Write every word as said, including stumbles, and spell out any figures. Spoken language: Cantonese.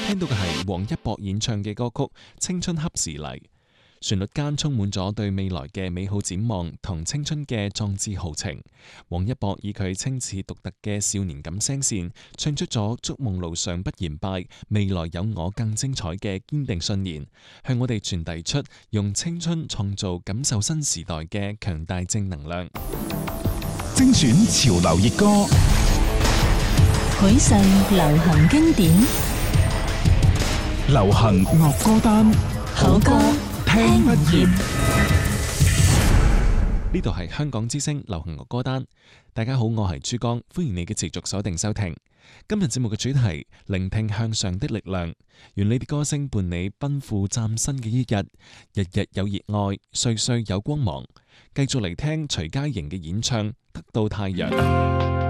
聽到嘅係王一博演唱嘅歌曲《青春恰時嚟》，旋律間充滿咗對未來嘅美好展望同青春嘅壯志豪情。王一博以佢清似獨特嘅少年感聲線，唱出咗築夢路上不言敗，未來有我更精彩嘅堅定信念，向我哋傳遞出用青春創造感受新時代嘅強大正能量。 精選潮流熱歌， 許世流行經典， 流行樂歌單， 好歌聽不厭。 呢度係香港之聲流行樂歌單。大家好，我係珠江，歡迎你嘅持續鎖定收聽。今日節目嘅主題：聆聽向上的力量。願你的歌聲伴你奔赴嶄新嘅一日，日日有熱愛，歲歲有光芒。繼續嚟聽徐佳瑩嘅演唱《得到太陽》。